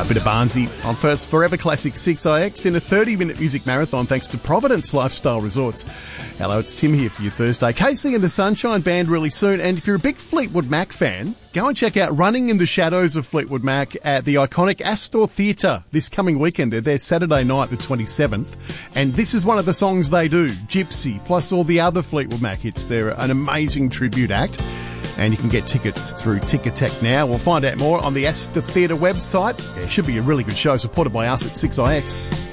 A bit of Barnsey on Perth's Forever Classic 6IX in a 30-minute music marathon thanks to Providence Lifestyle Resorts. Hello, it's Tim here for your Thursday. Casey and the Sunshine Band really soon, and if you're a big Fleetwood Mac fan, go and check out Running in the Shadows of Fleetwood Mac at the iconic Astor Theatre this coming weekend. They're there Saturday night, the 27th, and this is one of the songs they do, Gypsy, plus all the other Fleetwood Mac hits. They're an amazing tribute act. And you can get tickets through Ticketek now. We'll find out more on the Astor Theatre website. It should be a really good show, supported by us at 6IX.